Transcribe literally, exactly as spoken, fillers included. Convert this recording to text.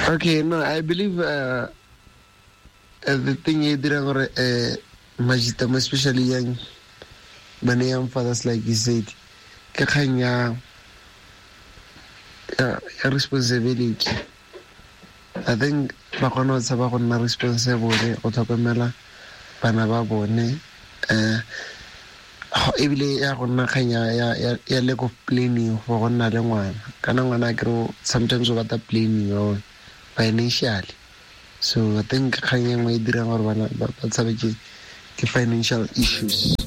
Okay, no, I believe uh, uh, the thing is that uh, Majitam, especially young, many young fathers, like you said, kakanya uh, responsibility. I think bakona sa ba gonna responsible go tlhokomela bana ba bone eh ebile ya gonna khanya ya ya lack of planning for gonna le ngwana kana ngwana ke sometimes o bata planning on financially. So I think khanya ngwe dira gore bana ba tshabeke ke financial issues.